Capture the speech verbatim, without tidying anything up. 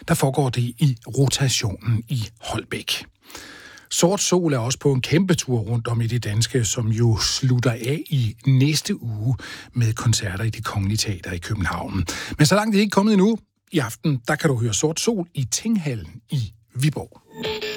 der foregår det i rotationen i Holbæk. Sort Sol er også på en kæmpe tur rundt om i det danske, som jo slutter af i næste uge med koncerter i Det Kongelige Teater i København. Men så langt det er ikke kommet endnu. I aften, der kan du høre Sort Sol i Tinghallen i Viborg.